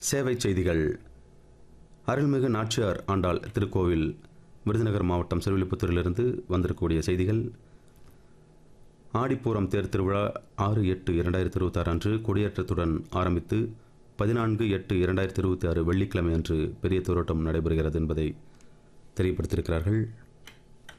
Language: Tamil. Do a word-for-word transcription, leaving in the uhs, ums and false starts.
சேவை செய்திகள். அருள்மிகு நாச்சியார் ஆண்டாள் திருக்கோவில் விருதுநகர் மாவட்டம் சிறுவில்லிபுத்தூரிலிருந்து வந்திருக்கக்கூடிய செய்திகள். ஆடிப்பூரம் தேர் திருவிழா ஆறு எட்டு இரண்டாயிரத்தி இருபத்தி ஆறு அன்று கொடியேற்றத்துடன் ஆரம்பித்து பதினான்கு எட்டு இரண்டாயிரத்தி இருபத்தி ஆறு வெள்ளிக்கிழமை அன்று பெரிய தேரோட்டம் நடைபெறுகிறது என்பதை தெரியப்படுத்தியிருக்கிறார்கள்.